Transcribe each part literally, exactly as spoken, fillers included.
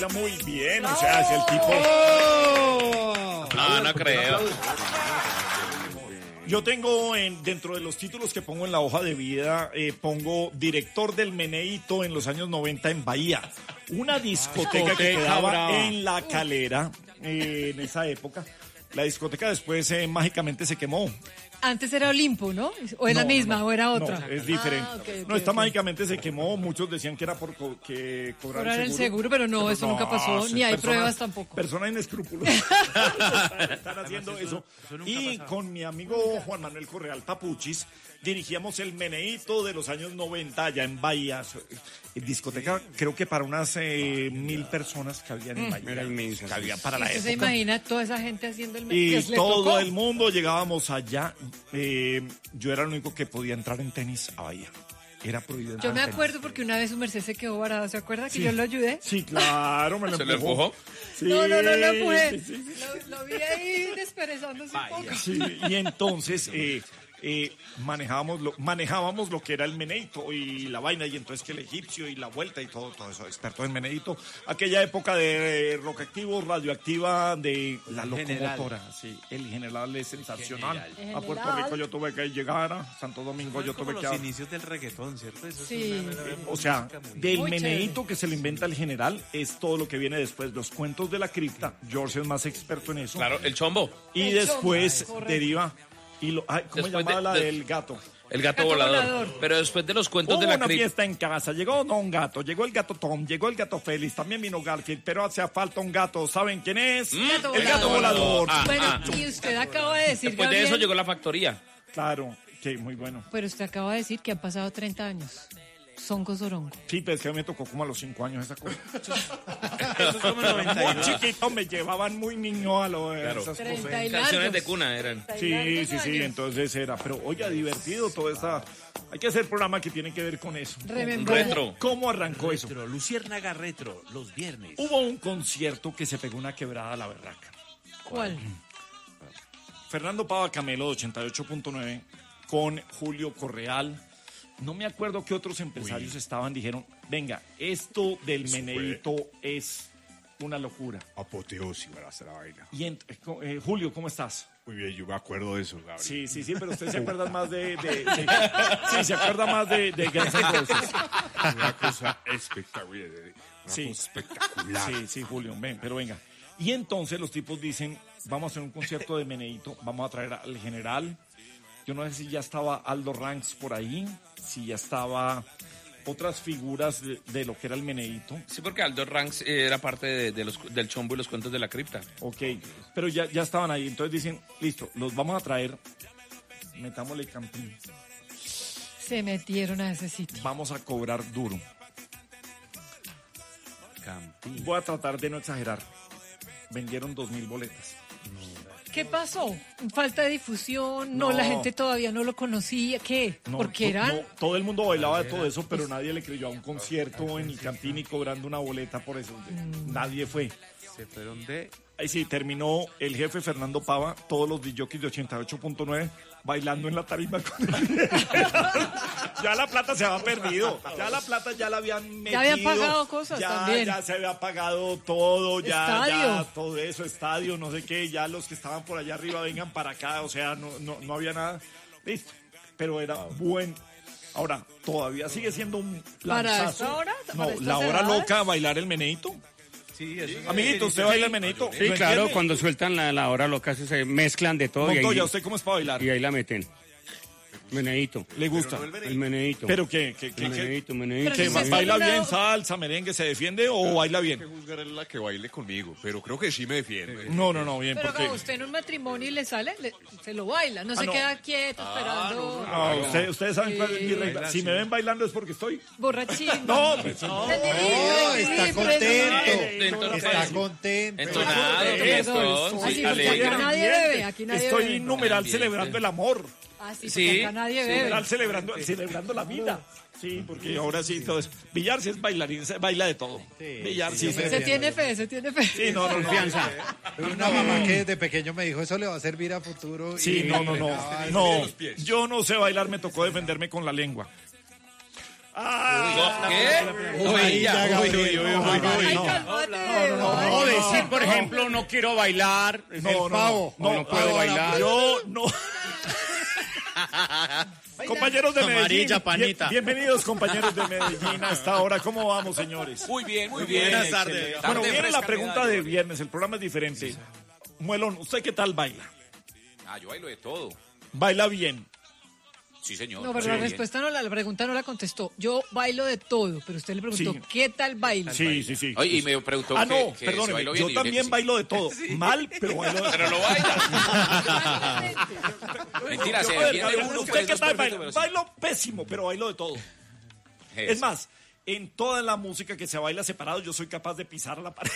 Muy bien, o sea, es el tipo... ¡Oh! No, no creo. Yo tengo en, dentro de los títulos que pongo en la hoja de vida, eh, pongo director del Meneíto en los años noventa en Bahía. Una discoteca que quedaba en La Calera eh, en esa época. La discoteca después eh, mágicamente se quemó. Antes era Olimpo, ¿no? ¿O es No, la misma no, o era otra? No, es diferente. Ah, okay, okay, no, esta okay. mágicamente se quemó. Muchos decían que era por co que cobrar, Cobrar el el seguro. seguro, pero no, eso nunca pasó, sí, ni hay personas- pruebas tampoco. Personas inescrupulosas están haciendo eso. Y con mi amigo Juan Manuel Correal Papuchis dirigíamos el Meneíto de los años noventa allá en Bahía. En discoteca, creo que para unas eh, mil personas que habían en Bahía. Era inmenso. Que había para la ¿Usted se época. imagina toda esa gente haciendo el Y que le todo tocó? el mundo llegábamos allá. Eh, yo era el único que podía entrar en tenis a Bahía. Era prohibido entrar Yo me en tenis. acuerdo porque una vez su merced se quedó varado, ¿se acuerda que Sí. yo lo ayudé? Sí, claro, me lo ¿Se lo empujó. empujó? Sí, No, no, no lo empujé. sí, sí, sí. Lo, lo vi ahí desperezándose un poco. Sí, y entonces eh, eh, manejábamos, lo, manejábamos lo que era el Meneíto y la vaina, y entonces que el egipcio y la vuelta y todo, todo eso, experto en Meneíto. Aquella época de eh, rock activo, radioactiva, de la locomotora, sí, el general es sensacional. general. A Puerto Rico yo tuve que llegar, a Santo Domingo yo tuve que... los inicios del reggaetón, ¿cierto? Eso Sí. es una, una O sea, música muy- del Muy Meneíto chévere. que se le inventa el general es todo lo que viene después. Los cuentos de la cripta, George es más experto en eso. Claro, el chombo. Y El después chombo, correcto. deriva. Y lo, ay, ¿cómo Después llamaba de- la de- del gato? El gato, Gato volador. volador. Pero después de los cuentos Hubo de la una cripta. fiesta en casa, llegó Don Gato, llegó el gato Tom, llegó el gato Félix, también vino Garfield, pero hace falta un gato. ¿Saben quién es? Gato el gato volador. Ah, Bueno, ah. y usted acaba de decir, Después de Gabriel, eso llegó la factoría. Claro, que muy bueno. pero usted acaba de decir que han pasado treinta años. Songo Zorongo. Sí, pero es que a mí me tocó como a los cinco años esa cosa. Eso es como noventa y Muy dos. chiquito, me llevaban muy niño a lo de Claro. esas treinta cosas. y Canciones largos. de cuna eran. treinta y Sí, largos sí, sí, años. entonces era. Pero oiga, divertido toda esa... Hay que hacer programa que tiene que ver con eso. Remember. Retro. ¿Cómo arrancó eso? Retro, Luciérnaga Retro, los viernes. Hubo un concierto que se pegó una quebrada a la berraca. ¿Cuál? Fernando Pava Camelo de ochenta y ocho punto nueve con Julio Correal. No me acuerdo qué otros empresarios estaban. Dijeron, venga, esto del Eso fue- Meneíto es una locura. Apoteósica era esa la vaina. Y ent- eh, Julio, ¿cómo estás? Muy bien, yo me acuerdo de eso, Gabriel. Sí, sí, sí, pero usted se acuerda más de... de- de- sí, se acuerda más de, de Guns N' Roses. Una cosa espectacular. Una Sí. cosa espectacular. Sí, sí, Julio, ven, pero venga. Y entonces los tipos dicen, vamos a hacer un concierto de Meneíto, vamos a traer al general. Yo no sé si ya estaba Aldo Ranks por ahí, si ya estaba otras figuras de, de lo que era el Meneíto. Sí, porque Aldo Ranks eh, era parte de, de los, del chombo y los cuentos de la cripta. Ok, pero ya, ya estaban ahí. Entonces dicen, listo, los vamos a traer, metámosle campín, Se metieron a ese sitio. vamos a cobrar duro. Campín. Voy a tratar de no exagerar. Vendieron dos mil boletas. ¿Qué pasó? ¿Falta de difusión? No, No. la gente todavía no lo conocía. ¿Qué? No, Porque to- eran... no, todo el mundo bailaba de todo eso, pero nadie le creyó a un concierto en el Campín y cobrando una boleta por eso. Nadie fue. Se fueron de... Ahí sí, terminó el jefe Fernando Pava, todos los disjockeys de ochenta y ocho punto nueve bailando en la tarima con él. Ya la plata se había perdido. Ya la plata ya la habían metido. Ya habían pagado cosas ya, también. Ya se había pagado todo, ya, Estadio. ya, todo eso, estadio, no sé qué. Ya los que estaban por allá arriba vengan para acá. O sea, no, no, no había nada. Listo. Pero era buen. Ahora, todavía sigue siendo un ¿Para lanzazo. esta hora? No, ¿Para estas la hora edades? loca, bailar el Meneíto. Sí, eso es- Amiguito, ¿usted baila el Meneíto? Sí, ¿Lo claro, entiende? cuando sueltan la, la hora loca se- se mezclan de todo y ahí, Montoya, ¿usted cómo es para bailar? y ahí la meten. Meneíto. ¿Le gusta? El meneíto. ¿Pero qué? ¿Qué, qué, el qué- meneíto, meneíto. Pero qué, si se está ¿Baila en una- bien salsa, merengue, se defiende o baila Que bien? juzgar es la que baile conmigo, pero creo que sí me defiende. No, no, no, bien, Pero porque... como usted en un matrimonio y le sale, le- se lo baila. No se no. queda quieto esperando. No, usted- ustedes saben cuál es mi Sí. regla. Si me ven bailando es porque estoy... Borrachín. No, pues, no. El dedito, No, el está dedito, contento. Entonces, Está contento. entonado, Eso, fiestón, Así, sí, porque alegre. acá nadie bebe, aquí nadie Estoy bebe. numeral Ambiente. celebrando el amor. Así, Sí, porque acá nadie bebe. Numeral celebrando, celebrando la vida. Sí, porque ahora sí todo es... Villar sí es bailarín, se baila de todo. Villar sí, sí, se... Se tiene fe, se tiene fe. Sí, no, no, no. Confianza. Una mamá que desde pequeño me dijo, eso le va a servir a futuro. Sí, y- no, no, no. Ay, No, yo no sé bailar, me tocó defenderme con la lengua. ¿Qué? Uy, ya, Gabriel. Ay, No, cálmate. O decir, por ejemplo, no quiero bailar. Es No, el no, pavo. no, No, no puedo ahora, bailar. Yo no. Compañeros de Medellín, Amarilla, bien- panita. bienvenidos compañeros de Medellín a esta hora. ¿Cómo vamos, señores? Muy bien, muy bien. Buenas tardes. Excelente. Bueno, Tarde viene la fresca, pregunta medalla. de viernes, el programa es diferente. Muelón, ¿usted qué tal baila? Ah, yo bailo de todo. ¿Baila bien? Sí, señor. No, pero Sí, la bien. respuesta no, la, la pregunta no la contestó. Yo bailo de todo, pero usted le preguntó, Sí. ¿qué tal baila? Sí, sí, sí. Oye, y me preguntó Ah, que, no, que si perdóneme, bailo bien, yo y dije también que sí. bailo de todo. Mal, pero bailo de todo. Pero lo baila. Mentira, se Yo, a ver, defiende Gabriel, uno, ¿usted pues, qué no es tal perfecto, baila? pero sí. Bailo pésimo, pero bailo de todo. Es más, en toda la música que se baila separado, yo soy capaz de pisar la pared.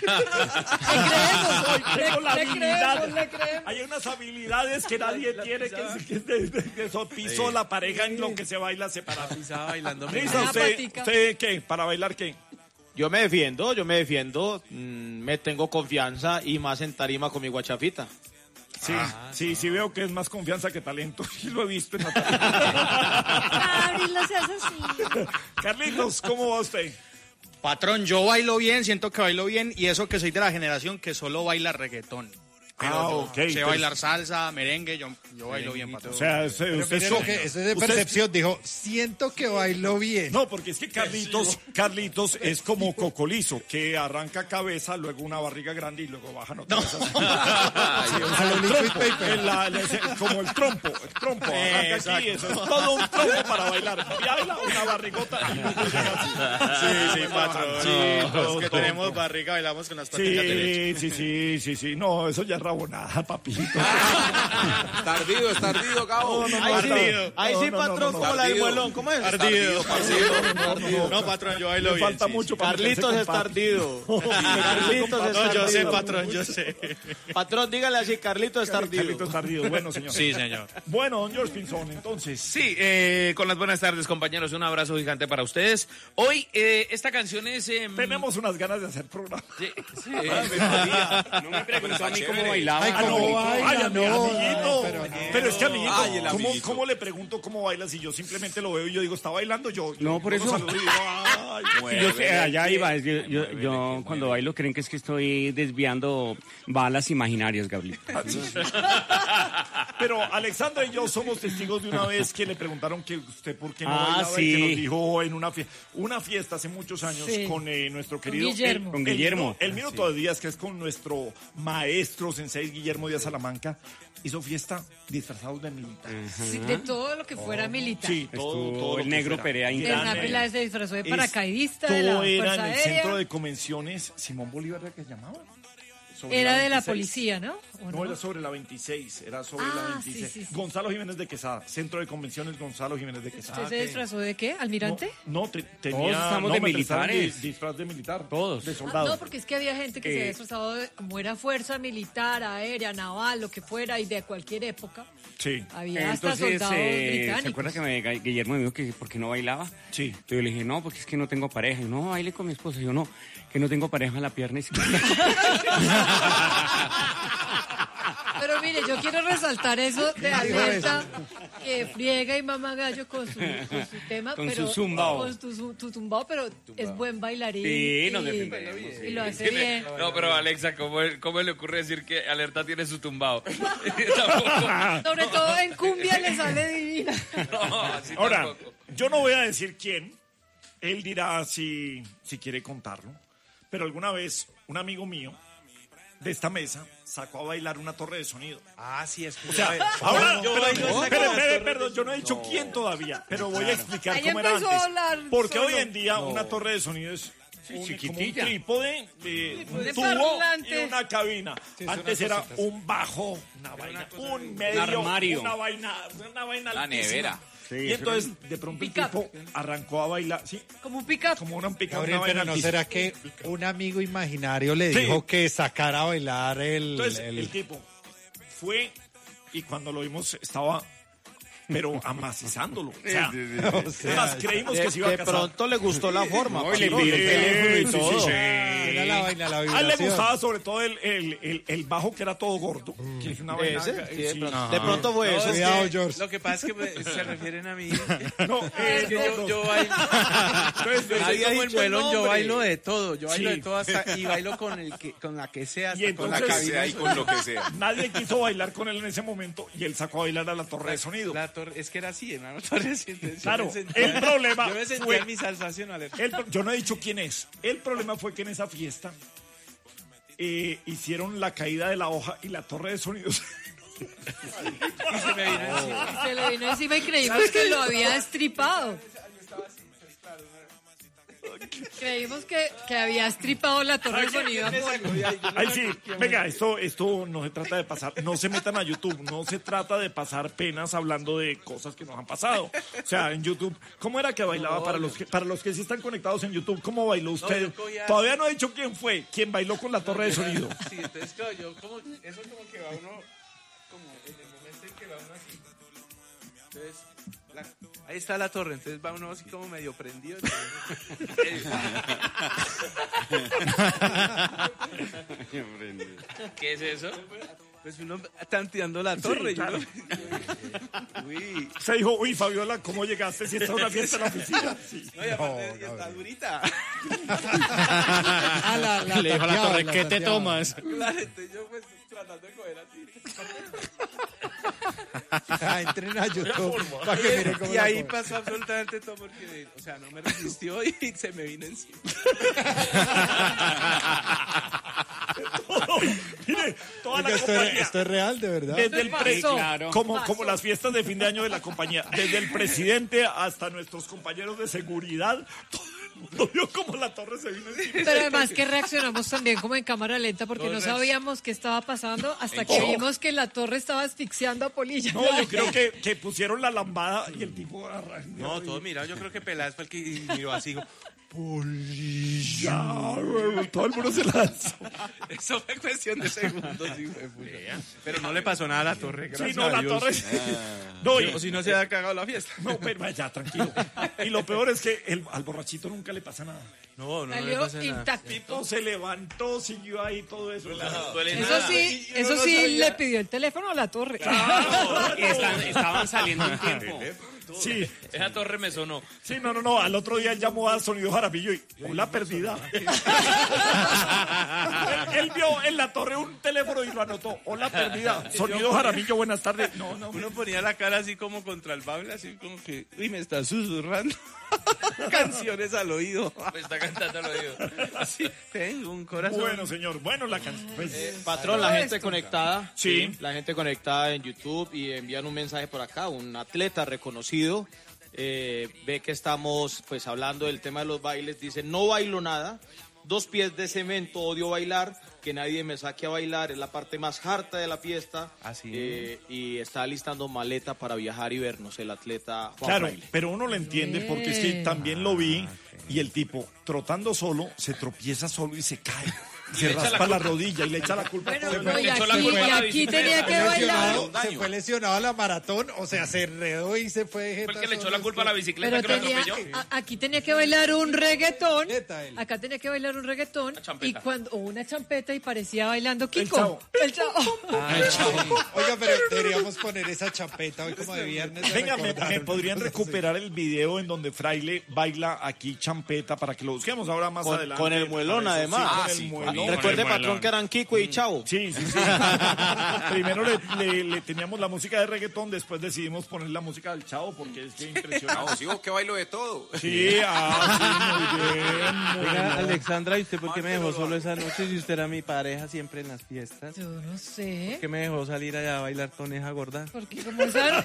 Tengo la le habilidad. creemos, le creemos. Hay unas habilidades que nadie tiene, que, que, que- que eso piso la pareja en lo que se baila separado. Estaba bailando. Lisa, Una ¿usted, patica. ¿usted qué? ¿Para bailar qué? Yo me defiendo, yo me defiendo, mm, me tengo confianza y más en tarima con mi guachafita. Sí, sí, sí veo que es más confianza que talento. Sí lo he visto en la Gabriel, no seas así. Carlitos, ¿cómo va usted? Patrón, yo bailo bien, siento que bailo bien y eso que soy de la generación que solo baila reggaetón. Pero Ah, yo ok, sé entonces- bailar salsa, merengue, yo, yo bailo bien, patrón. O sea, usted, Pero usted mire lo so- que, eso es de usted- percepción. Dijo, siento que bailo bien. No, porque es que Carlitos, Carlitos es como Cocolizo, que arranca cabeza, luego una barriga grande y luego bajan otra vez así. Sí, o sea, el trompo, el- la- la- es como el trompo, el trompo, arranca aquí, eso es todo un trompo para bailar. Baila una barrigota y luego llega así. Sí, sí, patrón. Sí, los todo, que todo. tenemos barriga bailamos con las paticas derechas. Sí, sí, sí, sí, sí. No, eso ya es rabonada, papito. Tardido, es tardido, cabo. No, no, Ahí no, sí, no, ahí no, sí, no, no, patrón, no, como la del Tardido. muelón, ¿cómo es? Tardido, parcero. no, no, no. No, patrón, yo bailo Le bien. falta sí, mucho sí. para meterse Carlitos con es papi. tardido. Carlitos es No, yo sé, tardido. patrón, yo sé. Patrón, dígale así, Carlitos es tardido. Carlitos Tardido. Bueno, señor. Sí, señor. Bueno, don George Pinzón, entonces. Sí, eh, con las buenas tardes, compañeros. Un abrazo gigante para ustedes. Hoy, eh, esta canción es... eh, Tenemos unas ganas de hacer programa. Sí, sí. No me preguntó a mí cómo chévere. bailaba. Ay, Ah, no, ¿cómo ay, baila? ami- No, amiguito. pero Pero, no. es que, amiguito, Ay, el ¿cómo, amiguito. cómo le pregunto cómo baila si yo simplemente lo veo y yo digo, ¿está bailando? Yo, yo- No, por yo eso. lo saludo y digo, ay, Yo sé, allá iba. Yo, yo, yo cuando bailo creen que es que estoy desviando balas imaginarias, Gabriel. Pero Alexandra y yo somos testigos de una vez que le preguntaron que usted por qué no Ah, bailaba y sí. que nos dijo en una fiesta, una fiesta hace muchos años Sí. con eh, nuestro querido Guillermo. el- Con el Guillermo. minu- El, minuto de días que es con nuestro maestro sensei Guillermo Díaz Salamanca. Hizo fiesta disfrazados de militar. Sí, de todo lo que fuera militar. Sí, todo, Estuvo todo lo el que negro fuera. Perea El Intran. Grande. Napila se disfrazó de Es- paracaidista de la todo era Fuerza en el Aérea. centro de convenciones Simón Bolívar, ¿era que se llamaba? Sobre Era la de la veintiséis. policía, ¿no? ¿O No, no? era sobre la veintiséis, era sobre Ah, la sí, veintiséis. sí, sí. Gonzalo Jiménez de Quesada, centro de convenciones Gonzalo Jiménez de Quesada. ¿Usted se disfrazó de qué? ¿Almirante? No, no, te- tenía... Todos estamos no, de me prestaron militares. di- disfraz de militar. Todos. De Ah, soldado. no, porque es que había gente que se Eh, había disfrazado de, como era fuerza militar, aérea, naval, lo que fuera, y de cualquier época. Sí, Había hasta Entonces, soldados eh, británicos. ¿se acuerda que me, Guillermo me dijo que por qué no bailaba? sí. Entonces yo le dije, no, porque es que no tengo pareja. Y no, baile con mi esposa. Y yo, no, que no tengo pareja en la pierna izquierda. Pero mire, yo quiero resaltar eso de alerta, que friega y mama gallo con su, con su tema, Con pero su zumbao. con tu, su- tu tumbao, pero es buen bailarín. Sí, y, nos defendemos, sí. y lo hace bien. No, pero Alexa, ¿cómo, ¿cómo le ocurre decir que Alerta tiene su tumbado? Tampoco. Sobre todo en cumbia le sale divina. No, así Ahora, tampoco. yo no voy a decir quién. Él dirá si, si quiere contarlo. Pero alguna vez un amigo mío de esta mesa sacó a bailar una torre de sonido. Ah, sí, es O sea, ahora, pero, pero, pero, perdón, yo no he dicho quién todavía, pero voy a explicar Ahí cómo era empezó antes. a hablar Porque solo. hoy en día una torre de sonido es un, como un chiquitilla. trípode, eh, un de tubo parlante. y una cabina. es Antes una era cosita. un bajo, una vaina, un medio, armario. una vaina, una vaina La altísima. nevera. Sí, Y entonces, de pronto el Pick-up. tipo arrancó a bailar, sí, Como un pick-up. como una pica, Gabriel, una pero vaina ¿no altísima. será que un amigo imaginario le Sí. dijo que sacara a bailar el... Entonces, el- el tipo fue y cuando lo vimos estaba pero amacizándolo. O sea, O sea, además creímos que se iba a De casar. pronto le gustó la forma. No, y le patrón. pidió el teléfono y Sí, todo. sí, sí. Era la vaina, la A él le vibración. gustaba sobre todo el, el, el, el bajo que era todo gordo. Que es una vaina. ¿Ese? Sí, de, sí. pronto, de pronto fue No, eso. es Cuidado, que George. Lo que pasa es que me- se refieren a mí. No, eh, Es que no, yo, no. yo bailo. Entonces, Yo soy Nadie ha como el dicho el muelón, yo nombre. bailo de todo. Yo bailo Sí. de todo hasta, y bailo con el que, con la que sea, hasta Y con la entonces- cabina. Ahí con lo que sea. nadie quiso bailar con él en ese momento y él sacó a bailar a la torre de sonido. La torre, es que era así, en la torre así, entonces Claro, yo me sentía- el problema Yo me sentía fue- en mi salsación al El pro- yo no he dicho quién es. El problema fue que en esa fiesta eh, hicieron la caída de la hoja y la torre de sonidos. y se me vino encima. Se le vino encima y creímos que lo había estripado. Creímos que, que había estripado la torre de sonido. a Poli. Ay, sí, venga, esto, esto no se trata de pasar, no se metan a YouTube, no se trata de pasar penas hablando de cosas que nos han pasado. O sea, en YouTube, ¿cómo era que bailaba para los que, para los que sí están conectados en YouTube? ¿Cómo bailó usted? yo cogía- Todavía no he dicho quién fue, quién bailó con la torre de sonido. Sí, entonces claro, yo como, eso como que va uno, como en el momento en que va uno así. Entonces, la- ahí está la torre, entonces va uno así como medio prendido. entonces- ¿Qué es eso? Pues uno tanteando la torre. y claro. uno- Uy. Se dijo, uy, Fabiola, ¿cómo llegaste si está en una fiesta en la oficina? Sí. No, y aparte ya está durita. Ah, la, la Le dijo a la tanteaba, torre, la ¿qué te tanteaba. tomas? Claro, entonces yo pues tratando de coger así. Ah, entren a YouTube para que miren cómo Y la ahí coge. pasó absolutamente todo porque, o sea, no me resistió y se me vino encima. Mire, toda Oiga, la esto, es, compañía. esto es real, de verdad. Desde el pre- Sí, claro. como, Pasó. como las fiestas de fin de año de la compañía, desde el presidente hasta nuestros compañeros de seguridad, todo el mundo vio como la torre se vino encima. Pero además que reaccionamos también como en cámara lenta porque no sabíamos qué estaba pasando hasta que vimos que la torre estaba asfixiando a Polilla. No, yo creo que, que pusieron la lambada y el tipo agarra- No, todo mirado, yo creo que Peláez fue el que miró así. como, Ya, todo el mundo se lanzó. Eso fue cuestión de segundos. Sí, fue puta. Pero no le pasó nada a la torre, gracias Sí, no, a la Dios. torre. No, y- O si no se ha cagado la fiesta. no, pero ya, tranquilo. Y lo peor es que el, al borrachito nunca le pasa nada. No, no, no le Salió pasa nada. intacto. El tipo se levantó, siguió ahí todo eso. Eso sí, eso sí le pidió el teléfono a la torre. Y están- estaban saliendo un tiempo. Sí, Esa torre me sonó. sí, no, no, no. Al otro día él llamó a Sonido Jaramillo y hola perdida. él, él vio en la torre un teléfono y lo anotó. Hola perdida. Sonido Jaramillo, buenas tardes. No, no. Uno ponía la cara así como contra el bable, así como que, uy, me está susurrando canciones al oído. Me está cantando al oído. Así, tengo un corazón. Bueno, señor. Bueno, la canción. Pues, Patrón, la gente conectada. Sí. La gente conectada en YouTube y envían un mensaje por acá. Un atleta reconocido eh, ve que estamos pues hablando del tema de los bailes. Dice, no bailo nada. Dos pies de cemento, odio bailar. Que nadie me saque a bailar. Es la parte más harta de la fiesta. Así Eh, y está listando maleta para viajar y vernos el atleta Juan claro, Fraile. pero uno lo entiende porque es que también lo vi y el tipo trotando solo se tropieza solo y se cae. Se le echa la raspa la, rodilla y le echa la culpa. Bueno, a todo. no, y le echó la aquí, culpa a y la aquí bicicleta. tenía que bailar. Lesionado, se fue lesionado a la maratón, o sea, se enredó y se fue. Fue el que le echó la culpa a la bicicleta Pero que lo tenía, atropelló. a- aquí tenía que bailar un reggaetón. Neta, él. Acá tenía que bailar un reggaetón. champeta. Y cuando, o una champeta y parecía bailando El Kiko. Chavo. El chavo. Oiga, pero deberíamos poner esa champeta hoy como de viernes. de Venga, me, recordar. me podrían recuperar el video en donde Fraile baila aquí champeta para que lo busquemos ahora más Con, adelante. con el muelón, Para eso, además. sí, Ah, con el sí. muelón. Recuerde, patrón, que eran Kiko y Chavo. Sí, sí, sí. Primero le, le- le teníamos la música de reggaetón, después decidimos poner la música del Chavo porque es que impresionante. No, sigo que bailo de todo. Sí, ah, sí, muy bien, muy Oiga, bien. Alexandra, ¿y usted por qué me dejó solo esa noche si usted era mi pareja siempre en las fiestas? Yo no sé. ¿Por qué me dejó salir allá a bailar con esa gorda? Porque como esa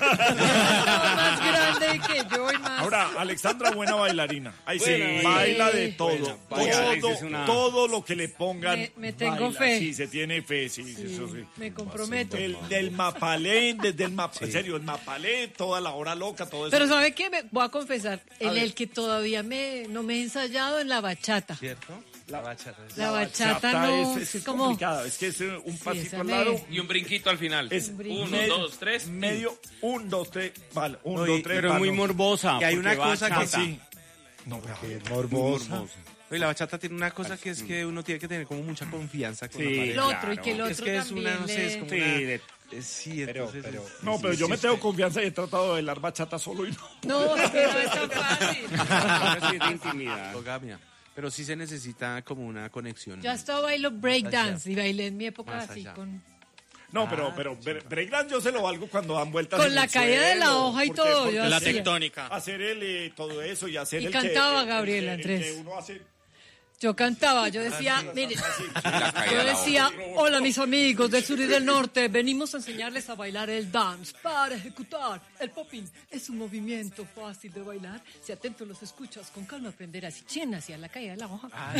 más grande que yo y más. Ahora, Alexandra, buena bailarina. Ahí sí, Buena baila de bailarina. todo. Buena, todo, Alex es una- todo lo que le pongan. Me- me tengo baila. fe. Sí, se tiene fe, sí, sí, eso sí. Me comprometo. El, del Mapalén, desde el mapa, en serio, el Mapalé, toda la hora loca, todo eso. Pero ¿sabe qué? Me voy a confesar. En ver. el que todavía me, no me he ensayado en la bachata. ¿Cierto? La bachata. es- La bachata no es, es como... complicada, es que es eh, un Sí, pasito esa al me- lado. Y un brinquito al final. Es Uno, medio- dos, tres. Medio, un, dos, tres, vale, un, No, dos, y- tres, Pero es muy vale. morbosa. Y hay porque una cosa que bachata. Sí. No, pero Qué morbosa. Oye, la bachata tiene una cosa que es que uno tiene que tener como mucha confianza con Sí. la El pareja. otro, y que el otro Es que es también una, no sé, es le- como Sí, una... de- eh, Sí, Pero, entonces... pero, es- No, pero yo me tengo confianza y he tratado de bailar bachata solo y no. No, es que no es tan fácil. Ahora sí es de intimidad. Monogamia. Pero sí se necesita como una conexión. Yo hasta bailo breakdance y bailé en mi época Más así allá. con... No, pero, pero bre- breakdance yo se lo valgo cuando dan vueltas Con en la el caída de la suelo, hoja y porque- todo, porque yo De la hacía. tectónica. hacer el eh, todo eso y hacer Y el cantaba que, el- Gabriela el, el Andrés. que uno hace. Yo cantaba, yo decía, mire, La caída yo de la decía, hola mis amigos del sur y del norte, venimos a enseñarles a bailar el dance para ejecutar. El popping es un movimiento fácil de bailar. Si atento los escuchas, con calma aprenderás. Y chen hacia la caída de la hoja. Para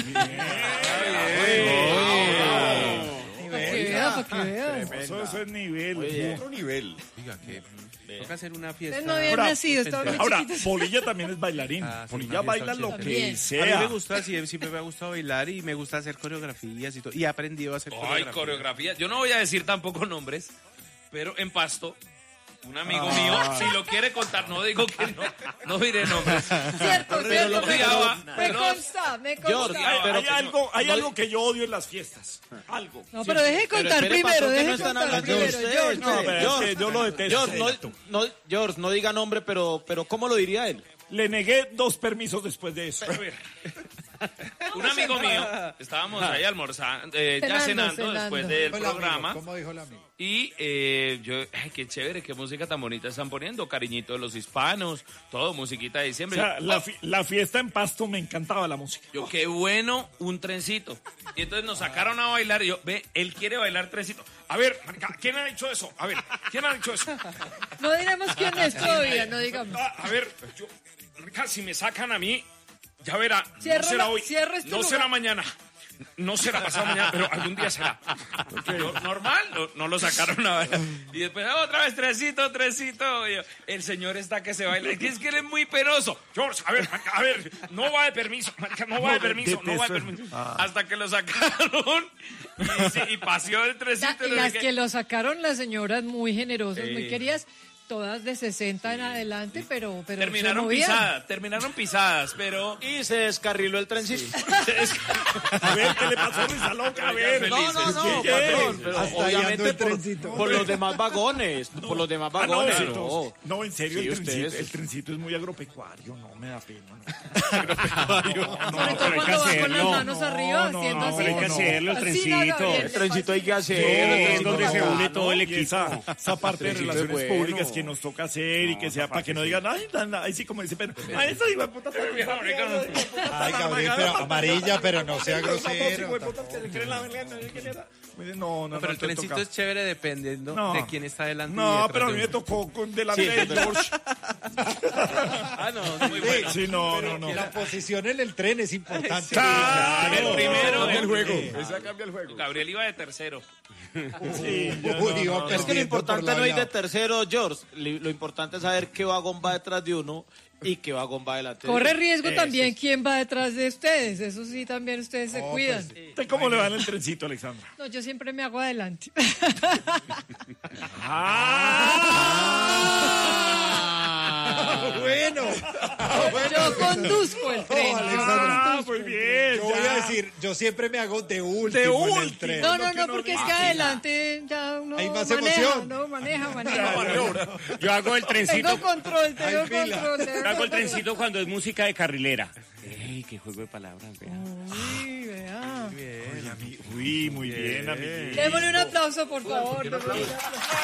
que vea, para que vea. Eso, eso es nivel. Otro nivel. Diga que toca hacer una fiesta. Ustedes no habían Ahora, nacido, estaban muy Ahora, chiquitos. Polilla también es bailarín. Ah, sí, Polilla una fiesta baila lo ochenta. que También. A mí sea. me gusta, sí, siempre me ha gustado bailar y me gusta hacer coreografías y todo. Y he aprendido a hacer Ay, coreografías. coreografía. Yo no voy a decir tampoco nombres, pero en Pasto, un amigo Ah. mío, si lo quiere contar, no digo que no, no diré nombres. Cierto, Pero cierto, lo me, odiaba, me pero- consta, me George, consta. Hay, pero hay que- algo, hay no- algo que yo odio en las fiestas. Algo. No, pero deje Pero contar espere, primero, pastor, que deje no están contar hablando primero. de ustedes, George, No, pero es George, que yo lo detesto. George, no, no, George, no diga nombre, pero, pero ¿cómo lo diría él? Le negué dos permisos después de eso. Un amigo mío, estábamos ahí almorzando, eh, ya Cenando, cenando cenando. después del Dijo el amigo, programa. ¿cómo dijo el amigo? Y eh, yo, ay, qué chévere, qué música tan bonita están poniendo, cariñito de los hispanos, todo, musiquita de O diciembre. sea, Yo, la, oh, fi- la fiesta en Pasto me encantaba la música. yo, qué bueno, un trencito. Y entonces nos sacaron a bailar y yo, ve, él quiere bailar trencito. A ver, marica, ¿quién ha dicho eso? A ver, ¿quién ha dicho eso? No diremos quién es todavía, no digamos. Ah, a ver, yo, marica, si me sacan a mí, ya verá, Cierra no será la- hoy, cierra este no lugar. será mañana. No será pasado mañana, pero algún día será. Yo, normal, no, no lo sacaron a bailar. Y después, ah, otra vez, tresito, tresito. Y yo, el señor está que se baila. Es que él es muy penoso. George, a ver, marica, a ver, no va de permiso, marica, no va de permiso, no va de permiso. Hasta que lo sacaron y, sí, y paseó el tresito. La- y no sé las qué. que lo sacaron las señoras muy generosas, muy Sí. queridas, todas de sesenta en adelante, pero, pero se Terminaron movían. pisadas, terminaron pisadas, pero... Y se descarriló el trencito. A ver, ¿qué le pasó a Risa Loca? A ver. No, no, no, ¿Qué patrón, es? pero Hasta ahí ando obviamente el por, trencito. por los demás vagones, por los demás Ah, no, vagones. sí, no. no, en serio, Sí, el, trencito, ustedes- el trencito es muy agropecuario, no me da pena. Sobre todo pero hay que cuando va con las hacerlo. manos arriba, no, haciendo no, así. pero hay que hacerlo, el Así, trencito. Gabriel, El trencito hay que hacer. Sí, el es trencito donde se bacano. une todo el Y equipo. esa, esa parte de trencito es relaciones bueno. públicas que nos toca hacer y que sea para que no digan, ay, na, na", ahí sí como dice, pero, ay, esa hijo de puta está bien, Ay, Gabriel, pero amarilla, pero no sea grosero. No, no, No, pero el te trencito toca. es chévere dependiendo No. de quién está delante. y No, detrás pero a de mí me uno. tocó con delante de George. Ah, no, muy bueno. Sí, no, no, no. La posición en el tren es importante. Claro, El primero, cambia el el- juego. Esa cambia el juego. Gabriel iba de tercero. Sí, yo Uy, no, iba no, Es que lo perdiendo importante por la no ir de vida. tercero, George. Li- Lo importante es saber qué vagón va detrás de uno y qué vagón va delante de Corre uno. riesgo Eso también es. quién va detrás de ustedes. Eso sí, también ustedes se Oh, cuidan. pues, ¿Usted cómo le va en el trencito, Alexandra? No, yo siempre me hago adelante. ¡Ah! Bueno. Yo conduzco el tren. yo ¡Ah, conduzco muy el bien! Yo voy ya. a decir, yo siempre me hago de último, De en el último. tren. No, Lo no, que no, no porque es que diga. adelante ya uno Hay más maneja, emoción. no, maneja, maneja. Yo hago el trencito, Tengo control, tengo Hay fila. control. yo tengo hago el control. trencito cuando es música de carrilera. Ey, qué juego de palabras, vea. Uy, vea. Uy, ami- Uy, muy bien, amiguito. Démosle un aplauso, por favor. démosle un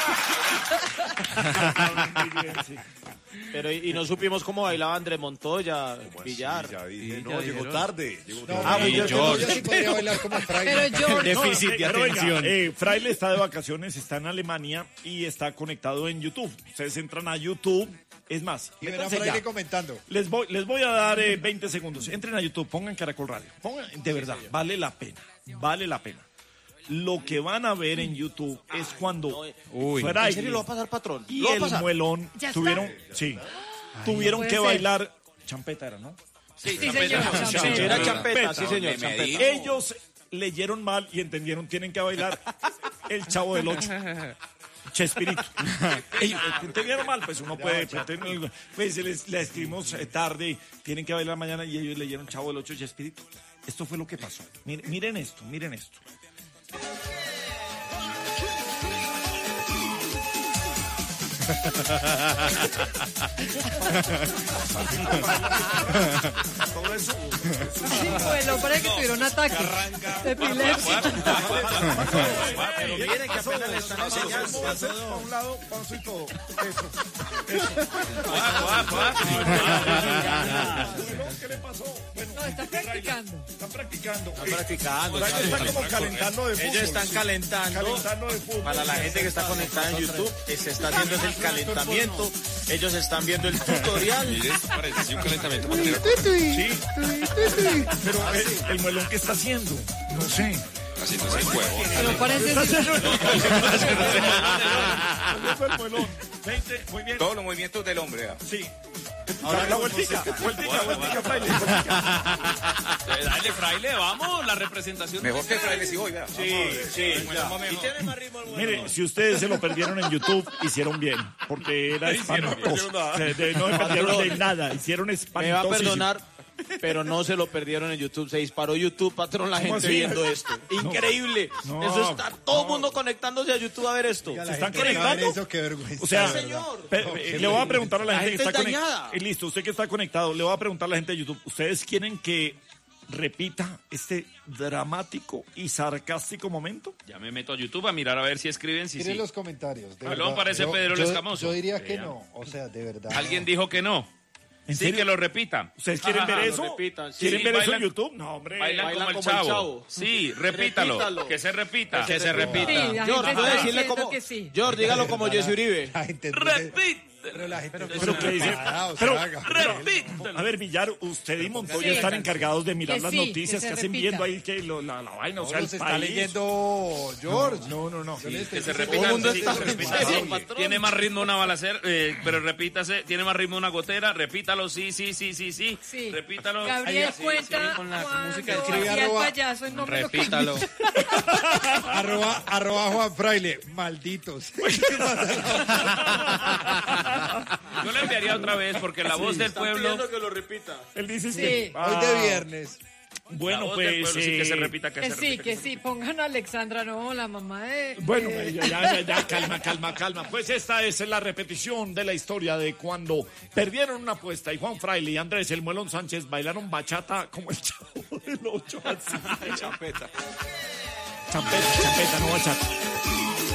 aplauso. Muy bien, sí. Pero y, y no supimos cómo bailaba André Montoya, Villar. Ya dije, Sí, no, ya llegó dijeron. tarde. Llegó No, tarde. ah, Ay, yo, yo, George. yo sí podría bailar como fraile. Pero yo, Déficit No, de pero venga, atención. eh, Fraile está de vacaciones, está en Alemania y está conectado en YouTube. Ustedes entran a YouTube. Es más, Y verán métanse fraile ya. comentando. Les voy, les voy a dar eh, veinte segundos. Entren a YouTube, pongan Caracol Radio. Pongan, de verdad, vale la pena. Vale la pena. Lo que van a ver en YouTube es cuando Uy. Fraile ¿En serio lo va a pasar, patrón? y ¿Lo va a el pasar? muelón ¿Ya está? tuvieron, sí, tuvieron puede que ser. bailar champeta era, ¿no? Sí, Sí, champeta. señor, champeta. Era champeta, sí, señor. Me champeta. dijo. Ellos leyeron mal y entendieron, tienen que bailar El Chavo del Ocho. Chespirito. Ellos entendieron mal, pues uno puede. Pues les, les escribimos eh, tarde, tienen que bailar mañana y ellos leyeron Chavo del Ocho, Chespirito. Esto fue lo que pasó. Miren, miren esto, miren esto. Todo eso. Sí, bueno, parece que tuvieron un ataque de epilepsia. Pero miren que apenas le están enseñando. Para un lado, paso y todo. Eso. ¿Qué le pasó? Bueno, No, está practicando. están practicando. Están practicando. Ellos están como calentando de fútbol. Ellos están calentando. Calentando de fútbol. Para la gente que está conectada en YouTube, que se está haciendo el calentamiento. Ellos están viendo el tutorial. Mire, esto parece sí, un calentamiento. Sí. Pero el, el muelón, ¿qué está haciendo? No sé. Haciendo ese huevo. Pero parece Eso fue el muelón. veinte, muy bien. Todos los movimientos del hombre. ¿ah? Sí. Ahora la vueltica, vueltica, vueltica, fraile. Dale, fraile, vamos, la representación. Mejor que Fraile si voy, vea. Sí, sí. Y tiene más ritmo el huevo. Mire, si ustedes se lo perdieron en YouTube, hicieron bien, porque era espantoso. O sea, de- no se perdieron de nada, hicieron Me va a espantoso. perdonar, pero no se lo perdieron en YouTube. Se disparó YouTube, patrón, la gente así? viendo esto. Increíble. No, Eso está todo el mundo conectándose a YouTube a ver esto. La ¿Se están gente que va a ver conectando? Eso, qué vergüenza. O sea, de verdad. señor. pe- pe- le voy a preguntar a la, La gente, que gente está es dañada. conectada. Listo, usted que está conectado, le voy a preguntar a la gente de YouTube. ¿Ustedes quieren que repita este dramático y sarcástico momento? Ya me meto a YouTube a mirar a ver si escriben, si Miren sí. los comentarios. de Pelón verdad. parece Yo- Pedro el yo- Escamoso. Yo diría que Vean. no. O sea, de verdad. Alguien dijo que no. ¿En Sí, serio? que lo repita. ¿Ustedes quieren Ajá, ver lo eso? repitan, sí. ¿Quieren Sí, ver eso en bailan- YouTube? No, hombre. Bailan Bailan como el como el chavo. chavo. Sí, repítalo. Repítalo. Que se repita. Que se repita. Sí, la George, gente voy a está decirle diciendo como. que sí. George, dígalo como Jesse Uribe. La gente Repítalo. Pero la gente Pero que dice, preparada, o pero, sea, haga- Repítalo. a ver, Villar, usted y Montoya Sí. están encargados de mirar Que las sí, noticias que que, se hacen repita. viendo ahí que lo- la, la vaina, o sea, el se está país. leyendo George. No, no, no. Yo le estoy Que se diciendo- repita. Todo el mundo sí, está que se repita, pensando. sí. patrón. Tiene más ritmo una balacera, eh, pero repítase. Tiene más ritmo una gotera. Repítalo, sí, sí, sí, sí, sí. Sí. Repítalo. Gabriel Sí, sí, cuenta sí. con la cuando música del Escribe hacía el arroba- payaso en nombre de los Repítalo. arroba, arroba Juan Fraile. Malditos. Yo le enviaría otra vez porque la voz del Están pueblo. pidiendo que lo repita. Él dice Sí. que... Hoy de viernes. Bueno, la voz del pues... pueblo, sí, que se eh, repita, que, Que se sí, repita. que sí, pongan a Alexandra, no, la mamá de... Bueno, de- ya, ya, ya, calma, calma, calma. Pues esta es la repetición de la historia de cuando perdieron una apuesta y Juan Fraile y Andrés El Muelón Sánchez bailaron bachata como el Chavo del Ocho. Así. Champeta. Champeta, champeta, no bachata.